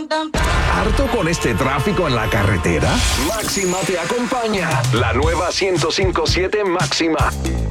¿Harto con este tráfico en la carretera? Máxima te acompaña. La nueva 105.7 Máxima.